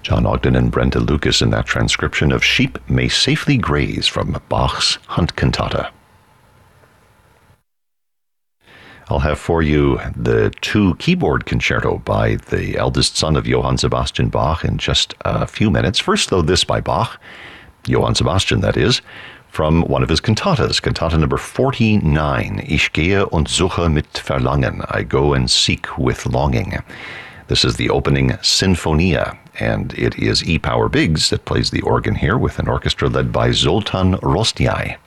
John Ogden and Brenda Lucas in that transcription of Sheep May Safely Graze from Bach's Hunt Cantata. I'll have for you the 2 keyboard concerto by the eldest son of Johann Sebastian Bach in just a few minutes. First, though, this by Bach, Johann Sebastian, that is, from one of his cantatas, cantata number 49, Ich gehe und suche mit Verlangen, I go and seek with longing. This is the opening Sinfonia, and it is E. Power Biggs that plays the organ here with an orchestra led by Zoltan Rostiai.